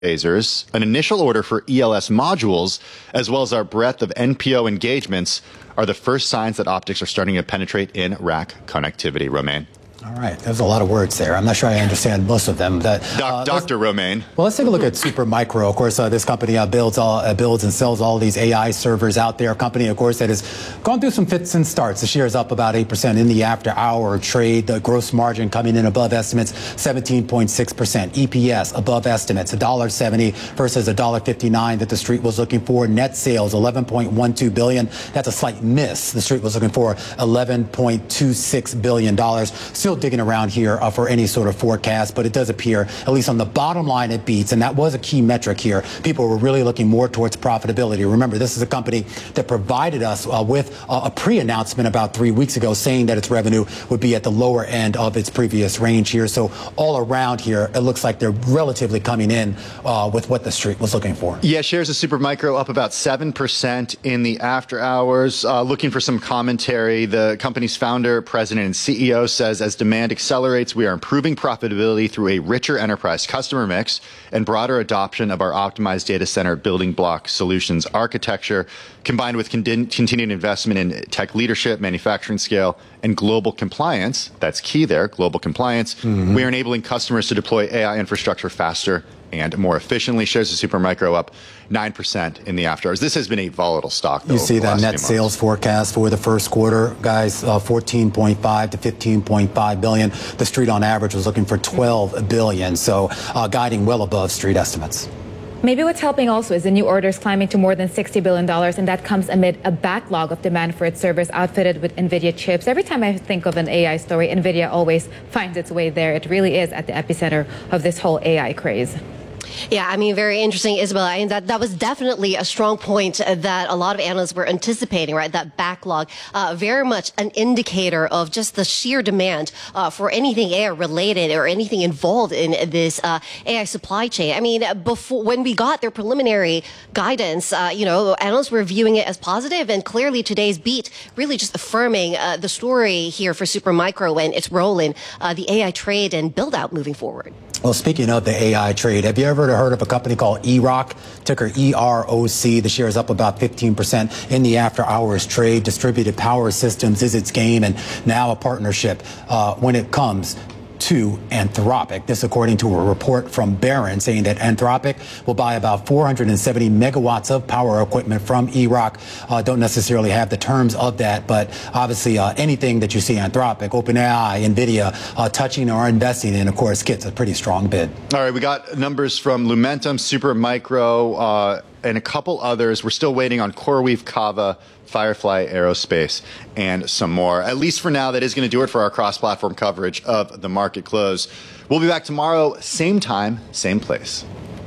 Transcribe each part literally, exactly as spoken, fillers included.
lasers, an initial order for E L S modules, as well as our breadth of N P O engagements are the first signs that optics are starting to penetrate in rack connectivity. Romain. All right, there's a lot of words there. I'm not sure I understand most of them. That, uh, Doctor Romain. Well, let's take a look at Supermicro. Of course, uh, this company uh, builds all, uh, builds and sells all these A I servers out there. A company, of course, that has gone through some fits and starts. The share is up about eight percent in the after-hour trade. The gross margin coming in above estimates, seventeen point six percent. E P S above estimates, one dollar seventy versus one dollar fifty-nine that the street was looking for. Net sales, eleven point one two billion dollars. That's a slight miss. The street was looking for eleven point two six billion dollars. Still digging around here uh, for any sort of forecast, but it does appear, at least on the bottom line, it beats, and that was a key metric here. People were really looking more towards profitability. Remember, this is a company that provided us uh, with uh, a pre-announcement about three weeks ago saying that its revenue would be at the lower end of its previous range here. So all around here, it looks like they're relatively coming in uh, with what the street was looking for. Yeah, shares of Supermicro up about seven percent in the after hours. Uh, looking for some commentary, the company's founder, president, and C E O says as demand accelerates, we are improving profitability through a richer enterprise customer mix and broader adoption of our optimized data center building block solutions architecture, combined with con- continued investment in tech leadership, manufacturing scale, and global compliance. That's key there, global compliance. Mm-hmm. We are enabling customers to deploy A I infrastructure faster and more efficiently. Shares of Supermicro up nine percent in the after hours. This has been a volatile stock, though. You see that net sales forecast for the first quarter, guys, uh, fourteen point five to fifteen point five billion. The street on average was looking for twelve billion. So uh, guiding well above street estimates. Maybe what's helping also is the new orders climbing to more than sixty billion dollars, and that comes amid a backlog of demand for its servers outfitted with NVIDIA chips. Every time I think of an A I story, NVIDIA always finds its way there. It really is at the epicenter of this whole A I craze. Yeah, I mean, very interesting, Isabella. And that, that was definitely a strong point that a lot of analysts were anticipating, right? That backlog, uh, very much an indicator of just the sheer demand uh, for anything A I related or anything involved in this uh, A I supply chain. I mean, before when we got their preliminary guidance, uh, you know, analysts were viewing it as positive, and clearly today's beat really just affirming uh, the story here for Supermicro and its role in uh, the A I trade and build out moving forward. Well, speaking of the A I trade, have you ever heard of a company called E R O C, ticker E R O C? The share is up about fifteen percent in the after hours trade. Distributed power systems is its game, and now a partnership uh, when it comes to Anthropic. This according to a report from Barron saying that Anthropic will buy about four hundred seventy megawatts of power equipment from E R O C. Uh, don't necessarily have the terms of that, but obviously uh, anything that you see Anthropic, OpenAI, NVIDIA uh, touching or investing in, of course, gets a pretty strong bid. All right, we got numbers from Lumentum, Supermicro, uh, and a couple others. We're still waiting on CoreWeave, Kava, Firefly Aerospace, and some more. At least for now, that is going to do it for our cross-platform coverage of the market close. We'll be back tomorrow, same time, same place.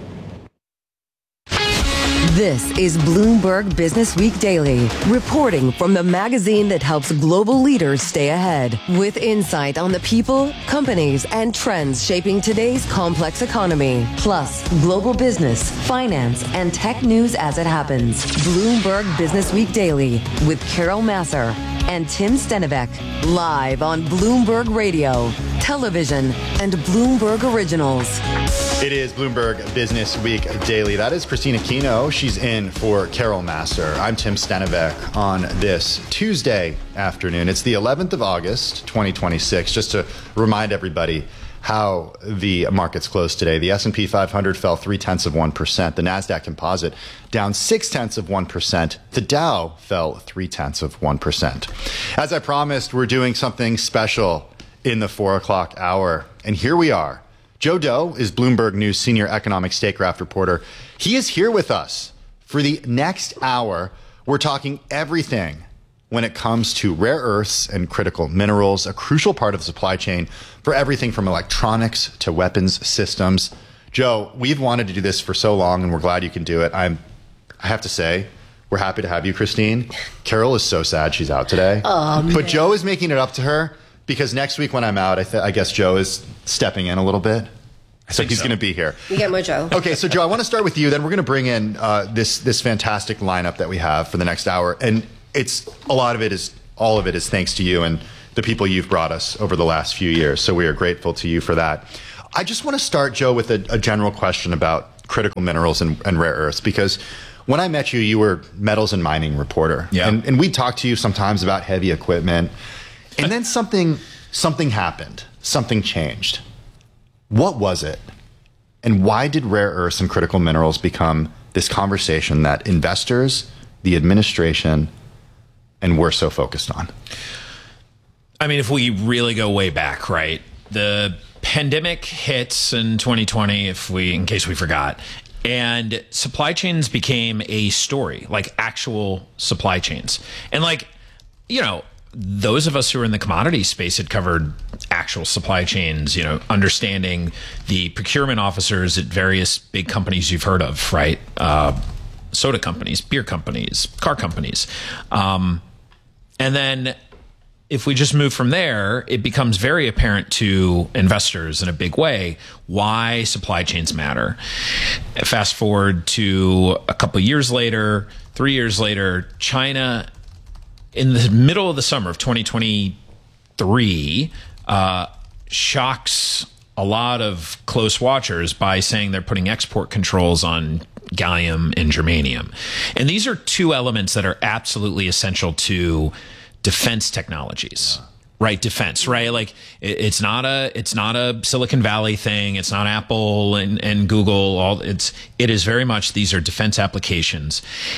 This is Bloomberg Business Week Daily, reporting from the magazine that helps global leaders stay ahead, with insight on the people, companies, and trends shaping today's complex economy, plus global business, finance, and tech news as it happens. Bloomberg Business Week Daily with Carol Massar and Tim Stenivek, live on Bloomberg Radio, television, and Bloomberg Originals. It is Bloomberg Business Week Daily. That is Christina Kino. She's in for Carol Massar. I'm Tim Stenivek on this Tuesday afternoon. It's the eleventh of August, twenty twenty-six. Just to remind everybody how the markets closed today. The S and P five hundred fell three-tenths of one percent. The NASDAQ Composite down six-tenths of one percent. The Dow fell three-tenths of one percent. As I promised, we're doing something special in the four o'clock hour. And here we are. Joe Doe is Bloomberg News senior economic statecraft reporter. He is here with us for the next hour. We're talking everything when it comes to rare earths and critical minerals, a crucial part of the supply chain for everything from electronics to weapons systems. Joe, we've wanted to do this for so long, and we're glad you can do it. I'm, I have to say, we're happy to have you, Christine. Carol is so sad she's out today. Oh, but Joe is making it up to her. Because next week when I'm out, I, th- I guess Joe is stepping in a little bit. So he's so. going to be here. You get more Joe. Okay, so Joe, I want to start with you. Then we're going to bring in uh, this this fantastic lineup that we have for the next hour. And it's a lot of it is, all of it is thanks to you and the people you've brought us over the last few years. So we are grateful to you for that. I just want to start, Joe, with a, a general question about critical minerals and, and rare earths, because when I met you, you were metals and mining reporter. Yeah. And, and we talked to you sometimes about heavy equipment. And then something something happened. Something changed. What was it? And why did rare earths and critical minerals become this conversation that investors, the administration, and we're so focused on? I mean, if we really go way back, right? The pandemic hits in twenty twenty, if we, in case we forgot, and supply chains became a story, like actual supply chains. And like, you know, those of us who are in the commodity space had covered actual supply chains, you know, understanding the procurement officers at various big companies you've heard of, right? Uh, soda companies, beer companies, car companies. Um, and then if we just move from there, it becomes very apparent to investors in a big way why supply chains matter. Fast forward to a couple of years later, three years later, China, in the middle of the summer of twenty twenty-three, uh, shocks a lot of close watchers by saying they're putting export controls on gallium and germanium. And these are two elements that are absolutely essential to defense technologies, right? Defense, right? Like it, it's not a, it's not a Silicon Valley thing. It's not Apple and, and Google. All it's, it is very much, these are defense applications.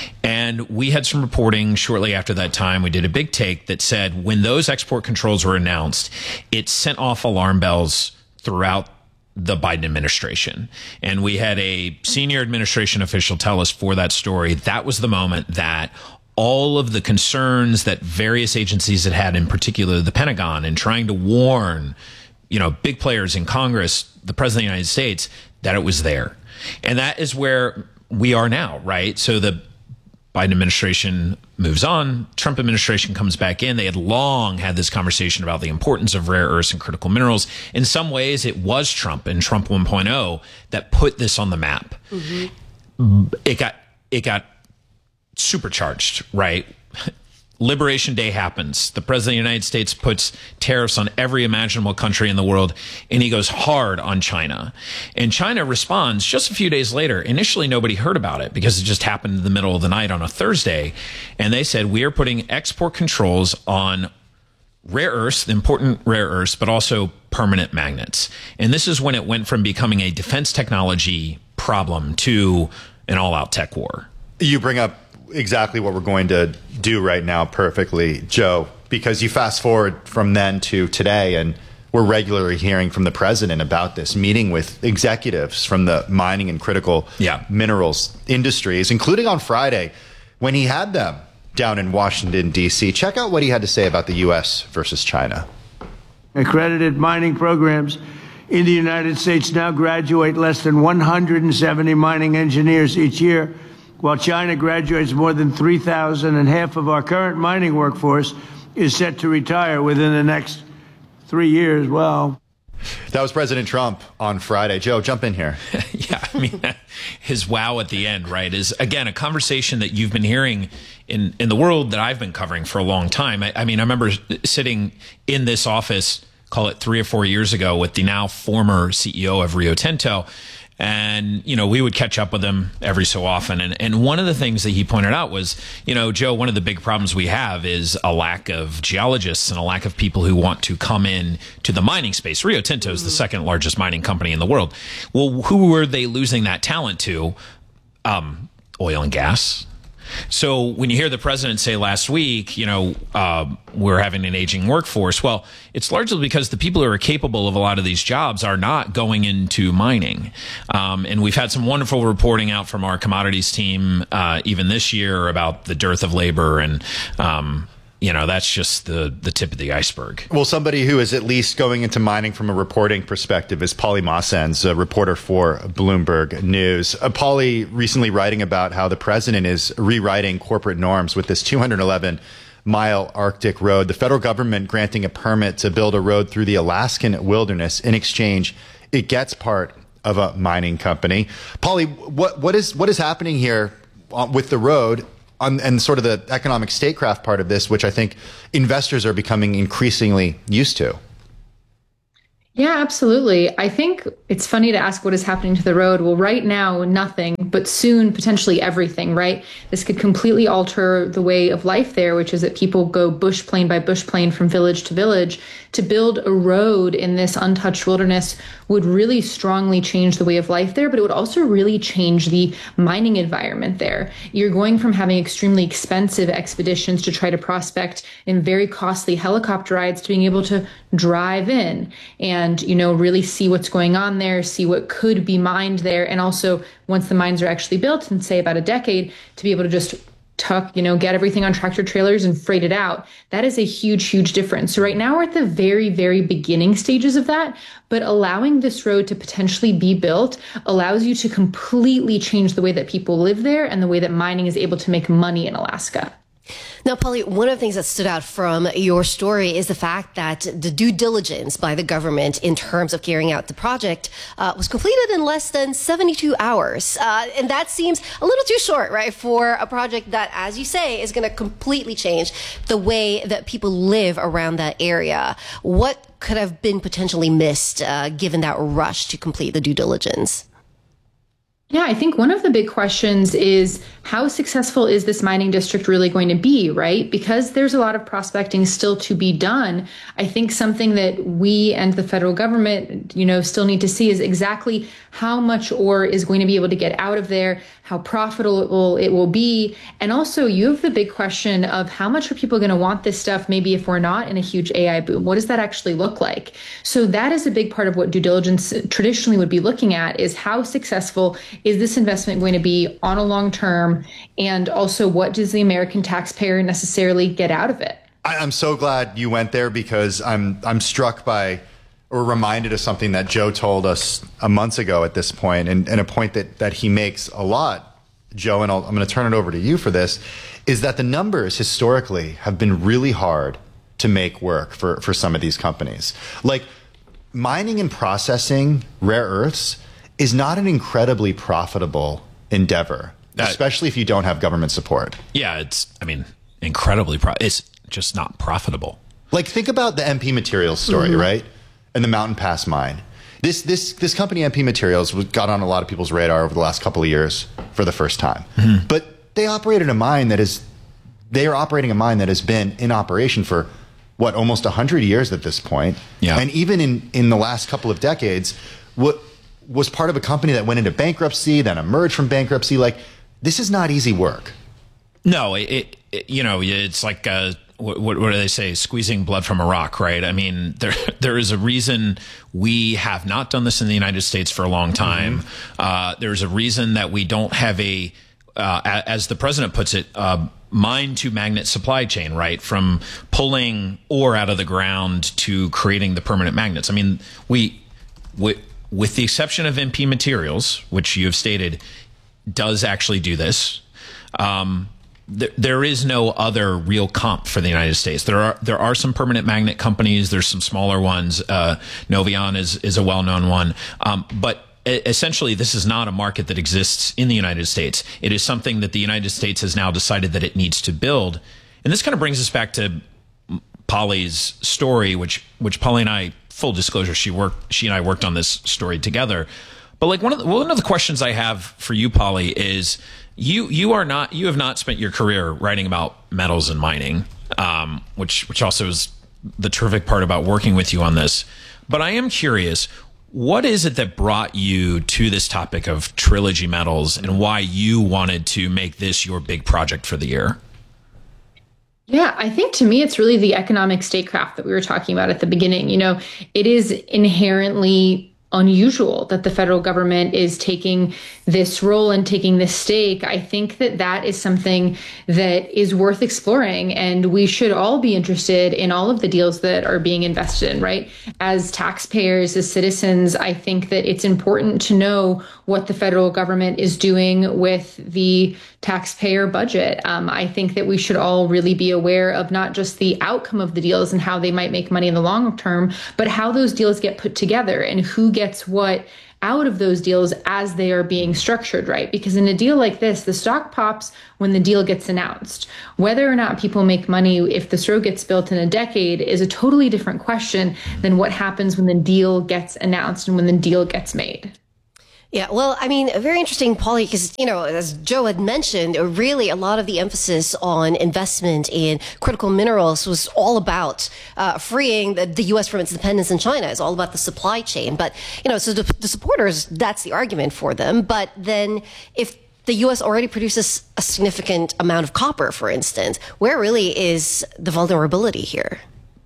And we had some reporting shortly after that time. We did a big take that said when those export controls were announced, it sent off alarm bells throughout the Biden administration. And we had a senior administration official tell us for that story, that was the moment that all of the concerns that various agencies had had, in particular the Pentagon, and trying to warn, you know, big players in Congress, the President of the United States, that it was there. And that is where we are now, right? So the Biden administration moves on. Trump administration comes back in. They had long had this conversation about the importance of rare earths and critical minerals. In some ways, it was Trump and Trump one point oh that put this on the map. Mm-hmm. It got, it got supercharged, right? Liberation Day happens. The President of the United States puts tariffs on every imaginable country in the world, and he goes hard on China. And China responds just a few days later. Initially, nobody heard about it because it just happened in the middle of the night on a Thursday. And they said, we are putting export controls on rare earths, the important rare earths, but also permanent magnets. And this is when it went from becoming a defense technology problem to an all-out tech war. You bring up exactly what we're going to do right now perfectly, Joe, because you fast forward from then to today, and we're regularly hearing from the president about this, meeting with executives from the mining and critical yeah. minerals industries, including on Friday when he had them down in Washington, D C. Check out what he had to say about the U S versus China. Accredited mining programs in the United States now graduate less than one hundred seventy mining engineers each year, while China graduates more than three thousand, and half of our current mining workforce is set to retire within the next three years. Wow. That was President Trump on Friday. Joe, jump in here. Yeah, I mean, his wow at the end, right, is, again, a conversation that you've been hearing in, in the world that I've been covering for a long time. I, I mean, I remember sitting in this office, call it three or four years ago, with the now former C E O of Rio Tinto. And, you know, we would catch up with him every so often. And, and one of the things that he pointed out was, you know, Joe, one of the big problems we have is a lack of geologists and a lack of people who want to come in to the mining space. Rio Tinto is the second largest mining company in the world. Well, who were they losing that talent to? Um, oil and gas. So when you hear the president say last week, you know, uh, we're having an aging workforce, well, it's largely because the people who are capable of a lot of these jobs are not going into mining. Um, and we've had some wonderful reporting out from our commodities team, uh, even this year, about the dearth of labor. And, um, you know, that's just the, the tip of the iceberg. Well, somebody who is at least going into mining from a reporting perspective is Polly Mossens, a reporter for Bloomberg News. Uh, Polly recently writing about how the president is rewriting corporate norms with this two hundred eleven mile Arctic road. The federal government granting a permit to build a road through the Alaskan wilderness. In exchange, it gets part of a mining company. Polly, what, what is what is happening here with the road? On, and sort of the economic statecraft part of this, which I think investors are becoming increasingly used to. Yeah, absolutely. I think it's funny to ask what is happening to the road. Well, right now, nothing, but soon, potentially everything, right? This could completely alter the way of life there, which is that people go bush plane by bush plane from village to village. To build a road in this untouched wilderness would really strongly change the way of life there, but it would also really change the mining environment there. You're going from having extremely expensive expeditions to try to prospect in very costly helicopter rides to being able to drive in and, you know, really see what's going on there, see what could be mined there. And also, once the mines are actually built in, say, about a decade, to be able to just tuck, you know, get everything on tractor trailers and freight it out. That is a huge, huge difference. So right now we're at the very, very beginning stages of that, but allowing this road to potentially be built allows you to completely change the way that people live there and the way that mining is able to make money in Alaska. Now, Polly, one of the things that stood out from your story is the fact that the due diligence by the government in terms of carrying out the project uh, was completed in less than seventy-two hours. Uh, and that seems a little too short, right, for a project that, as you say, is going to completely change the way that people live around that area. What could have been potentially missed uh, given that rush to complete the due diligence? Yeah, I think one of the big questions is how successful is this mining district really going to be, right? Because there's a lot of prospecting still to be done. I think something that we and the federal government, you know, still need to see is exactly how much ore is going to be able to get out of there, how profitable it will be. And also you have the big question of how much are people going to want this stuff, maybe if we're not in a huge A I boom, what does that actually look like? So that is a big part of what due diligence traditionally would be looking at, is how successful is this investment going to be on a long term? And also, what does the American taxpayer necessarily get out of it? I, I'm so glad you went there, because I'm I'm struck by or reminded of something that Joe told us a month ago at this point, and, and a point that, that he makes a lot, Joe, and I'll, I'm going to turn it over to you for this, is that the numbers historically have been really hard to make work for, for some of these companies. Like, mining and processing rare earths is not an incredibly profitable endeavor, that, especially if you don't have government support. Yeah, it's, I mean, incredibly, pro- it's just not profitable. Like, think about the M P Materials story, mm-hmm. right? And the Mountain Pass mine. This this this company, M P Materials, was, got on a lot of people's radar over the last couple of years for the first time. Mm-hmm. But they operated a mine that is, they are operating a mine that has been in operation for, what, almost one hundred years at this point. Yeah. And even in, in the last couple of decades, what was part of a company that went into bankruptcy, then emerged from bankruptcy. Like, this is not easy work. No, it, it you know, it's like, uh, what, what do they say? Squeezing blood from a rock, right? I mean, there there is a reason we have not done this in the United States for a long time. Mm-hmm. Uh, there's a reason that we don't have a, uh, as the president puts it, uh, mine to magnet supply chain, right? From pulling ore out of the ground to creating the permanent magnets. I mean, we, we with the exception of M P Materials, which you have stated does actually do this, um, th- there is no other real comp for the United States. There are there are some permanent magnet companies. There's some smaller ones. Uh, Novion is is a well known one, um, but essentially, this is not a market that exists in the United States. It is something that the United States has now decided that it needs to build, and this kind of brings us back to Polly's story, which which Polly and I, full disclosure, she worked, she and I worked on this story together. But like one of the, one of the questions I have for you, Polly, is you you are not you have not spent your career writing about metals and mining, um, which which also is the terrific part about working with you on this. But I am curious, what is it that brought you to this topic of Trilogy Metals, and why you wanted to make this your big project for the year? Yeah, I think to me, it's really the economic statecraft that we were talking about at the beginning. You know, it is inherently unusual that the federal government is taking this role and taking this stake. I think that that is something that is worth exploring, and we should all be interested in all of the deals that are being invested in, right? As taxpayers, as citizens, I think that it's important to know what the federal government is doing with the taxpayer budget. Um, I think that we should all really be aware of not just the outcome of the deals and how they might make money in the long term, but how those deals get put together and who gets what out of those deals as they are being structured, right? Because in a deal like this, the stock pops when the deal gets announced. Whether or not people make money if this road gets built in a decade is a totally different question than what happens when the deal gets announced and when the deal gets made. Yeah, well, I mean, very interesting, Polly, because, you know, as Joe had mentioned, really a lot of the emphasis on investment in critical minerals was all about uh, freeing the, the U S from its dependence in China. It's all about the supply chain. But, you know, so the, the supporters, that's the argument for them. But then if the U S already produces a significant amount of copper, for instance, where really is the vulnerability here?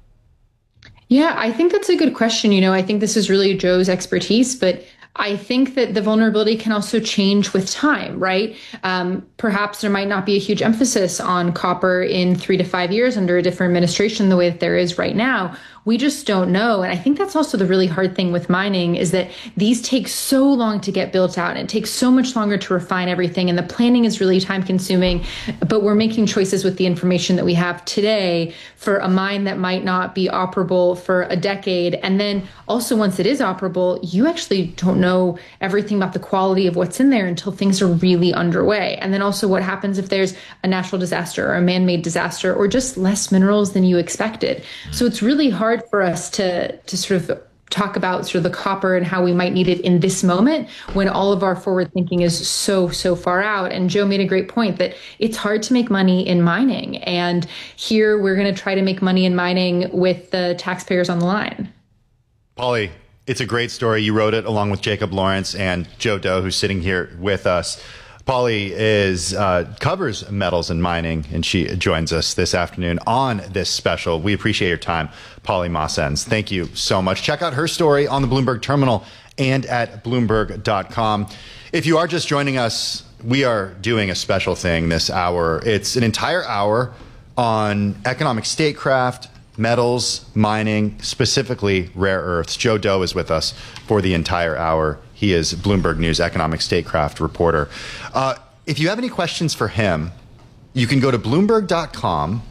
Yeah, I think that's a good question. You know, I think this is really Joe's expertise, but I think that the vulnerability can also change with time, right? Um, perhaps there might not be a huge emphasis on copper in three to five years under a different administration the way that there is right now. We just don't know. And I think that's also the really hard thing with mining is that these take so long to get built out and it takes so much longer to refine everything. And the planning is really time consuming, but we're making choices with the information that we have today for a mine that might not be operable for a decade. And then also once it is operable, you actually don't know everything about the quality of what's in there until things are really underway. And then also what happens if there's a natural disaster or a man-made disaster or just less minerals than you expected. So it's really hard for us to to sort of talk about sort of the copper and how we might need it in this moment when all of our forward thinking is so, so far out. And Joe made a great point that it's hard to make money in mining. And here we're going to try to make money in mining with the taxpayers on the line. Polly, it's a great story. You wrote it along with Jacob Lawrence and Joe Doe, who's sitting here with us. Polly is uh, covers metals and mining, and she joins us this afternoon on this special. We appreciate your time, Polly Mossens. Thank you so much. Check out her story on the Bloomberg Terminal and at Bloomberg dot com. If you are just joining us, we are doing a special thing this hour. It's an entire hour on economic statecraft, metals, mining, specifically rare earths. Joe Doe is with us for the entire hour. He is Bloomberg News economic statecraft reporter. Uh, if you have any questions for him, you can go to Bloomberg dot com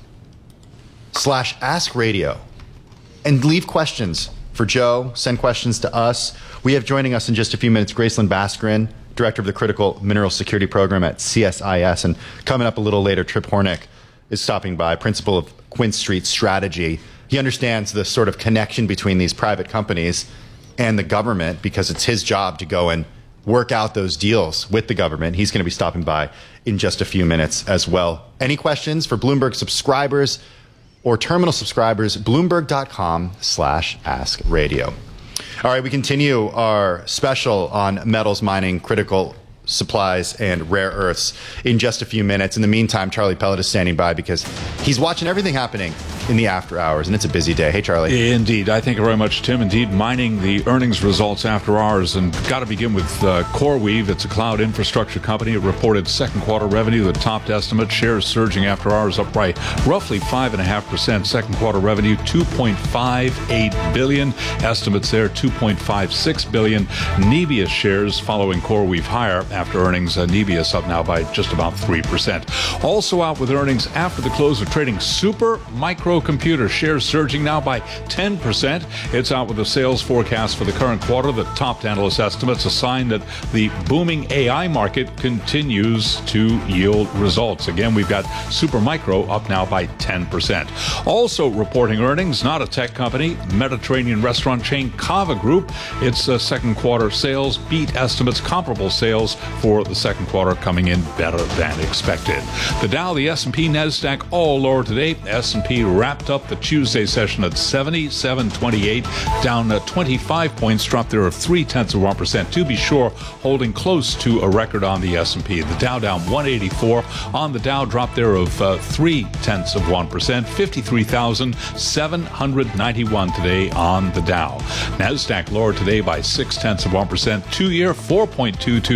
slash ask radio and leave questions for Joe. Send questions to us. We have joining us in just a few minutes, Gracelyn Bascarin, director of the Critical Mineral Security Program at C S I S. And coming up a little later, Trip Hornick is stopping by, principal of Quinn Street Strategy. He understands the sort of connection between these private companies and the government because it's his job to go and work out those deals with the government. He's going to be stopping by in just a few minutes as well. Any questions for Bloomberg subscribers or terminal subscribers? Bloomberg dot com slash ask radio. All right, we continue our special on metals, mining, critical supplies, and rare earths in just a few minutes. In the meantime, Charlie Pellet is standing by because he's watching everything happening in the after hours, and it's a busy day. Hey, Charlie. Indeed. I thank you very much, Tim. Indeed, mining the earnings results after hours, and got to begin with uh, CoreWeave. It's a cloud infrastructure company. It reported second quarter revenue that topped estimates. Shares surging after hours, up by roughly five point five percent. Second quarter revenue, two point five eight billion dollars. Estimates there, two point five six billion dollars. Nebius shares following CoreWeave higher after earnings. Uh, Nebius up now by just about three percent. Also out with earnings after the close of trading, Super Micro Computer shares surging now by ten percent. It's out with a sales forecast for the current quarter that topped analyst estimates, a sign that the booming A I market continues to yield results. Again, we've got Super Micro up now by ten percent. Also reporting earnings, not a tech company, Mediterranean restaurant chain Cava Group. Its uh, second quarter sales beat estimates. Comparable sales for the second quarter coming in better than expected. The Dow, the S and P, NASDAQ all lower today. S and P wrapped up the Tuesday session at seventy-seven twenty-eight, down uh, twenty-five points, dropped there of three tenths of one percent. To be sure, holding close to a record on the S and P. The Dow down one eighty-four. On the Dow, drop there of uh, three tenths of one percent. fifty-three thousand seven hundred ninety-one today on the Dow. NASDAQ lower today by six tenths of one percent. Two-year four point two two percent.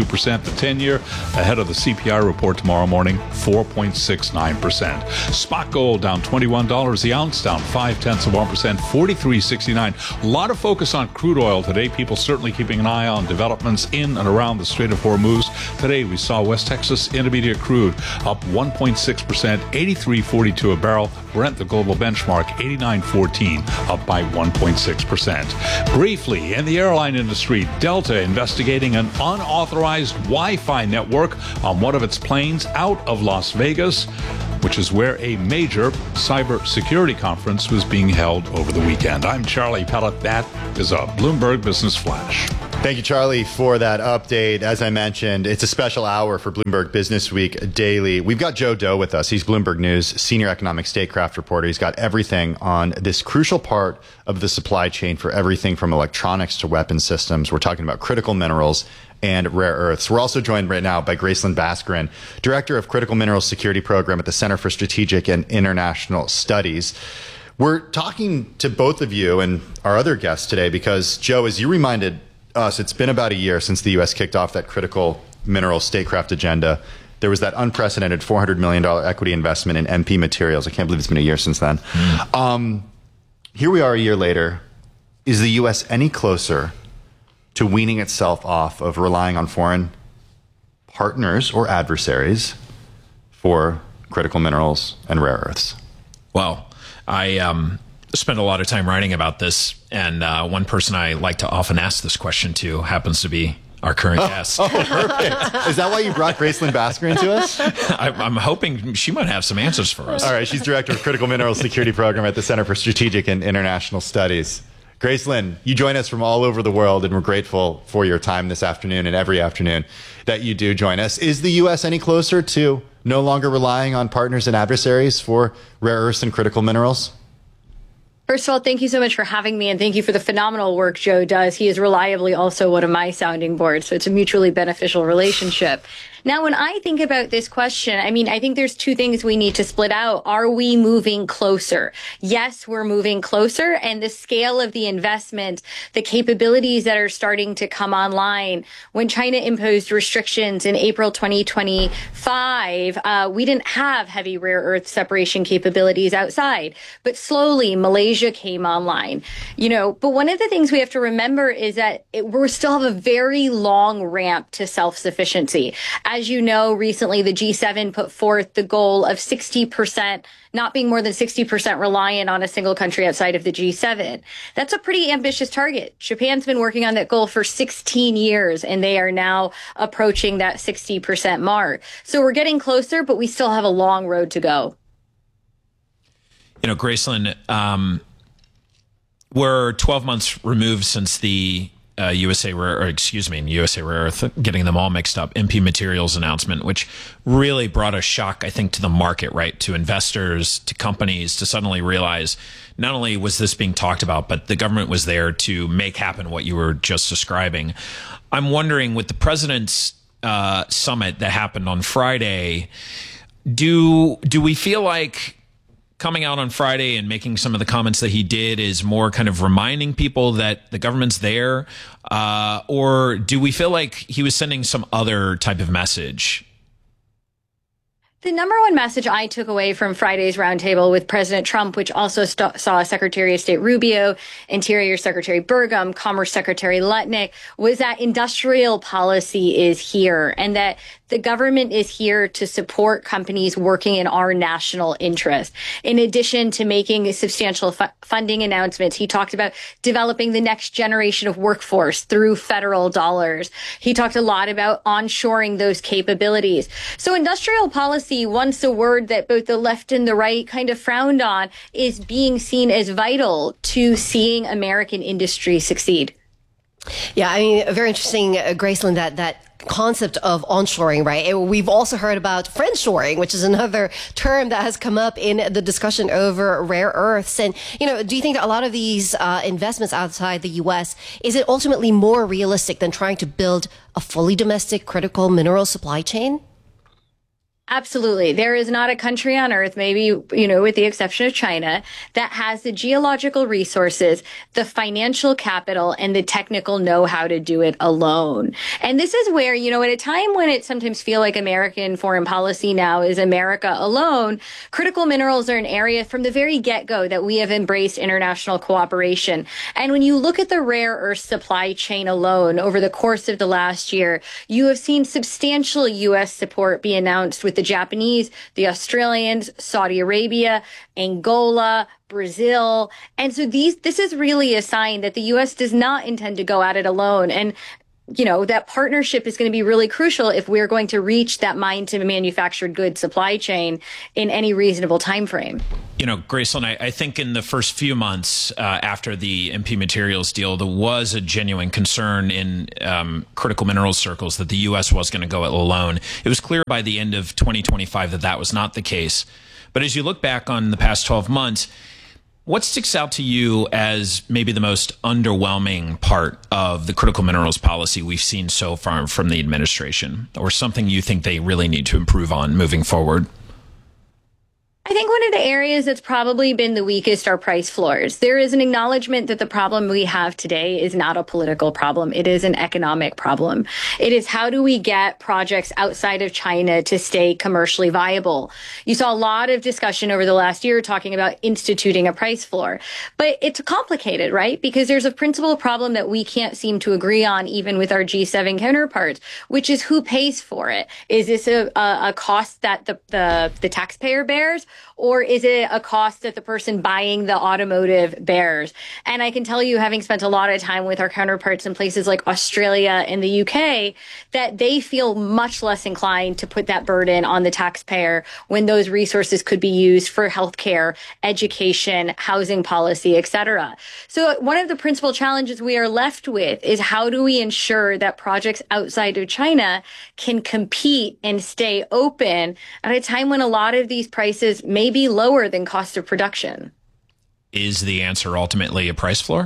percent. The ten-year ahead of the C P I report tomorrow morning, four point six nine percent. Spot gold down twenty-one dollars the ounce, down five tenths of one percent, forty-three sixty-nine. A lot of focus on crude oil today. People certainly keeping an eye on developments in and around the Strait of Hormuz. Today we saw West Texas Intermediate crude up one point six percent, eighty-three forty-two a barrel. Brent, the global benchmark, eighty-nine fourteen, up by one point six percent. Briefly, in the airline industry, Delta investigating an unauthorized Wi-Fi network on one of its planes out of Las Vegas, which is where a major cybersecurity conference was being held over the weekend. I'm Charlie Pellet. That is a Bloomberg Business Flash. Thank you, Charlie, for that update. As I mentioned, it's a special hour for Bloomberg Business Week Daily. We've got Joe Doe with us. He's Bloomberg News senior economic statecraft reporter. He's got everything on this crucial part of the supply chain for everything from electronics to weapon systems. We're talking about critical minerals and rare earths. We're also joined right now by Gracelyn Bascarin, Director of Critical Minerals Security Program at the Center for Strategic and International Studies. We're talking to both of you and our other guests today because, Joe, as you reminded us, it's been about a year since the U S kicked off that critical mineral statecraft agenda. There was that unprecedented four hundred million dollars equity investment in M P Materials. I can't believe it's been a year since then. Mm. Um, here we are a year later. Is the U S any closer to weaning itself off of relying on foreign partners or adversaries for critical minerals and rare earths? Well, I um, spent a lot of time writing about this, and uh, one person I like to often ask this question to happens to be our current oh, guest. Oh, perfect. Is that why you brought Gracelyn Bascarin to us? I, I'm hoping she might have some answers for us. All right, she's Director of Critical Minerals Security Program at the Center for Strategic and International Studies. Gracelyn, you join us from all over the world, and we're grateful for your time this afternoon and every afternoon that you do join us. Is the U S any closer to no longer relying on partners and adversaries for rare earths and critical minerals? First of all, thank you so much for having me, and thank you for the phenomenal work Joe does. He is reliably also one of my sounding boards, so it's a mutually beneficial relationship. Now, when I think about this question, I mean, I think there's two things we need to split out. Are we moving closer? Yes, we're moving closer, and the scale of the investment, the capabilities that are starting to come online. When China imposed restrictions in April twenty twenty-five, uh, we didn't have heavy rare earth separation capabilities outside, but slowly Malaysia came online. You know, but one of the things we have to remember is that it, we still have a very long ramp to self-sufficiency. As you know, recently the G seven put forth the goal of sixty percent, not being more than sixty percent reliant on a single country outside of the G seven. That's a pretty ambitious target. Japan's been working on that goal for sixteen years, and they are now approaching that sixty percent mark. So we're getting closer, but we still have a long road to go. You know, Gracelyn, um, we're twelve months removed since the Uh, U S A Rare, or excuse me, U S A Rare Earth, getting them all mixed up, M P Materials announcement, which really brought a shock, I think, to the market, right? To investors, to companies, to suddenly realize not only was this being talked about, but the government was there to make happen what you were just describing. I'm wondering, with the president's uh, summit that happened on Friday, do do we feel like coming out on Friday and making some of the comments that he did is more kind of reminding people that the government's there? Uh, or do we feel like he was sending some other type of message? The number one message I took away from Friday's roundtable with President Trump, which also st- saw Secretary of State Rubio, Interior Secretary Burgum, Commerce Secretary Lutnick, was that industrial policy is here and that the government is here to support companies working in our national interest. In addition to making substantial fu- funding announcements, he talked about developing the next generation of workforce through federal dollars. He talked a lot about onshoring those capabilities. So industrial policy, once a word that both the left and the right kind of frowned on, is being seen as vital to seeing American industry succeed. Yeah, I mean, very interesting, uh, Gracelyn, that that concept of onshoring, right? And we've also heard about friendshoring, which is another term that has come up in the discussion over rare earths. And, you know, do you think that a lot of these uh, investments outside the U S, is it ultimately more realistic than trying to build a fully domestic critical mineral supply chain? Absolutely. There is not a country on earth, maybe, you know, with the exception of China, that has the geological resources, the financial capital, and the technical know-how to do it alone. And this is where, you know, at a time when it sometimes feels like American foreign policy now is America alone, critical minerals are an area from the very get-go that we have embraced international cooperation. And when you look at the rare earth supply chain alone over the course of the last year, you have seen substantial U S support be announced with the Japanese, the Australians, Saudi Arabia, Angola, Brazil. And so these, this is really a sign that the U S does not intend to go at it alone. And, you know, that partnership is going to be really crucial if we're going to reach that mine to manufactured goods supply chain in any reasonable time frame. You know, Gracelyn, I, I think in the first few months uh, after the M P Materials deal, there was a genuine concern in um, critical minerals circles that the U S was going to go it alone. It was clear by the end of twenty twenty-five that that was not the case. But as you look back on the past twelve months, what sticks out to you as maybe the most underwhelming part of the critical minerals policy we've seen so far from the administration, or something you think they really need to improve on moving forward? I think one of the areas that's probably been the weakest are price floors. There is an acknowledgement that the problem we have today is not a political problem. It is an economic problem. It is how do we get projects outside of China to stay commercially viable? You saw a lot of discussion over the last year talking about instituting a price floor. But it's complicated, right? Because there's a principal problem that we can't seem to agree on even with our G seven counterparts, which is who pays for it. Is this a, a, a cost that the, the, the taxpayer bears? Or is it a cost that the person buying the automotive bears? And I can tell you, having spent a lot of time with our counterparts in places like Australia and the U K, that they feel much less inclined to put that burden on the taxpayer when those resources could be used for healthcare, education, housing policy, et cetera. So one of the principal challenges we are left with is how do we ensure that projects outside of China can compete and stay open at a time when a lot of these prices may be lower than cost of production. Is the answer ultimately a price floor?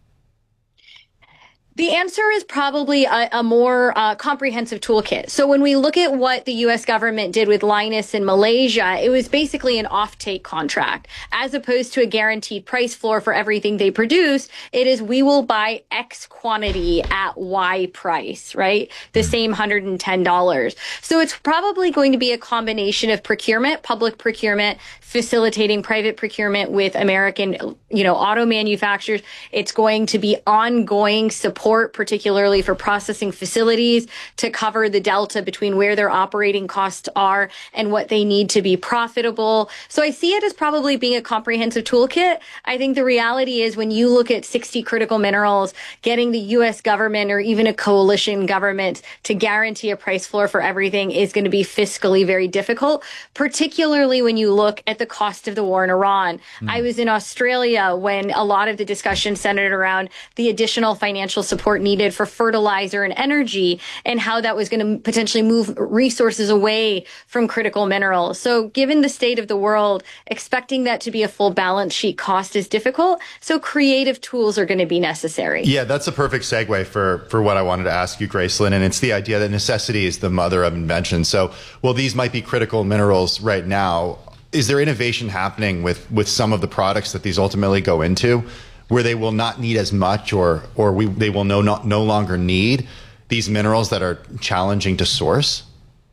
The answer is probably a, a more uh, comprehensive toolkit. So when we look at what the U S government did with Lynas in Malaysia, it was basically an offtake contract. As opposed to a guaranteed price floor for everything they produce, it is we will buy X quantity at Y price, right? The same one hundred ten dollars. So it's probably going to be a combination of procurement, public procurement, facilitating private procurement with American, you know, auto manufacturers. It's going to be ongoing support, particularly for processing facilities, to cover the delta between where their operating costs are and what they need to be profitable. So I see it as probably being a comprehensive toolkit. I think the reality is when you look at sixty critical minerals, getting the U S government or even a coalition government to guarantee a price floor for everything is going to be fiscally very difficult, particularly when you look at the cost of the war in Iran. Mm. I was in Australia when a lot of the discussion centered around the additional financial support needed for fertilizer and energy and how that was going to potentially move resources away from critical minerals. So given the state of the world, expecting that to be a full balance sheet cost is difficult. So creative tools are going to be necessary. Yeah, that's a perfect segue for, for what I wanted to ask you, Gracelyn. And it's the idea that necessity is the mother of invention. So, well, these might be critical minerals right now. Is there innovation happening with, with some of the products that these ultimately go into, where they will not need as much, or or we they will no no, no longer need these minerals that are challenging to source?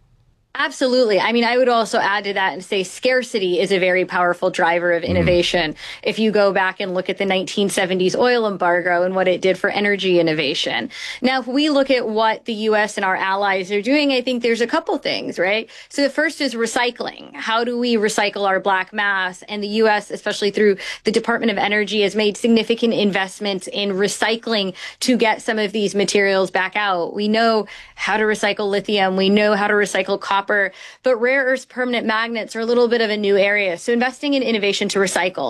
Absolutely. I mean, I would also add to that and say scarcity is a very powerful driver of innovation. Mm. If you go back and look at the nineteen seventies oil embargo and what it did for energy innovation. Now, if we look at what the U S and our allies are doing, I think there's a couple things, right? So the first is recycling. How do we recycle our black mass? And the U S, especially through the Department of Energy, has made significant investments in recycling to get some of these materials back out. We know how to recycle lithium. We know how to recycle copper. But rare earths permanent magnets are a little bit of a new area. So investing in innovation to recycle.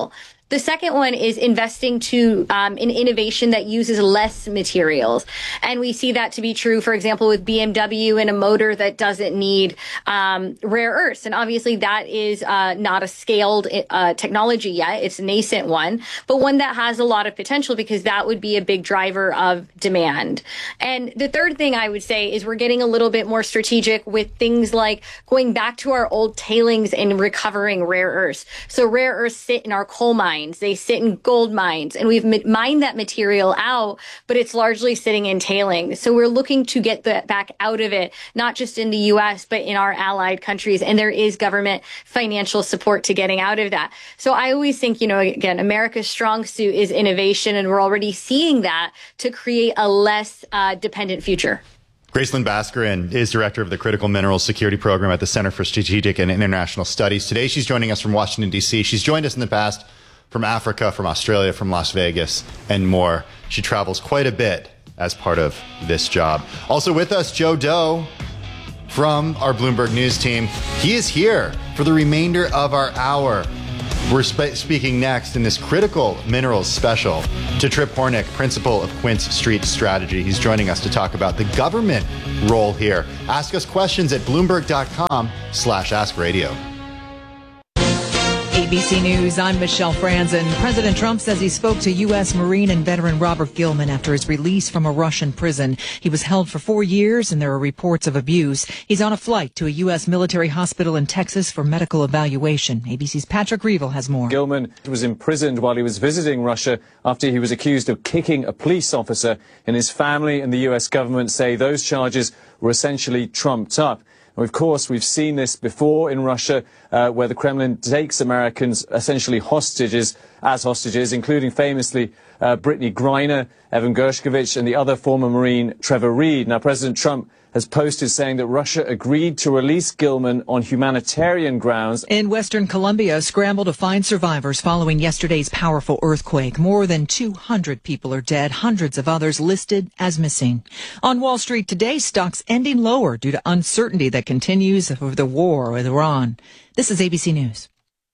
The second one is investing to um, in innovation that uses less materials. And we see that to be true, for example, with B M W and a motor that doesn't need um, rare earths. And obviously that is uh, not a scaled uh, technology yet. It's a nascent one, but one that has a lot of potential because that would be a big driver of demand. And the third thing I would say is we're getting a little bit more strategic with things like going back to our old tailings and recovering rare earths. So rare earths sit in our coal mines. They sit in gold mines, and we've mined that material out, but it's largely sitting in tailings. So we're looking to get that back out of it, not just in the U S, but in our allied countries. And there is government financial support to getting out of that. So I always think, you know, again, America's strong suit is innovation, and we're already seeing that to create a less uh, dependent future. Gracelyn Bascarin is director of the Critical Minerals Security Program at the Center for Strategic and International Studies. Today, she's joining us from Washington, D C. She's joined us in the past from Africa, from Australia, from Las Vegas, and more. She travels quite a bit as part of this job. Also with us, Joe Doe from our Bloomberg News team. He is here for the remainder of our hour. We're sp- speaking next in this Critical Minerals special to Trip Hornick, principal of Quince Street Strategy. He's joining us to talk about the government role here. Ask us questions at bloomberg.com slash ask radio. A B C News, I'm Michelle Franzen. President Trump says he spoke to U S Marine and veteran Robert Gilman after his release from a Russian prison. He was held for four years and there are reports of abuse. He's on a flight to a U S military hospital in Texas for medical evaluation. A B C's Patrick Reevell has more. Gilman was imprisoned while he was visiting Russia after he was accused of kicking a police officer, and his family and the U S government say those charges were essentially trumped up. Of course, we've seen this before in Russia, uh, where the Kremlin takes Americans essentially hostages, as hostages, including famously uh, Brittany Griner, Evan Gershkovich, and the other former Marine Trevor Reed. Now, President Trump has posted saying that Russia agreed to release Gilman on humanitarian grounds. In Western Colombia, a scramble to find survivors following yesterday's powerful earthquake. More than two hundred people are dead, hundreds of others listed as missing. On Wall Street today, stocks ending lower due to uncertainty that continues over the war with Iran. This is A B C News.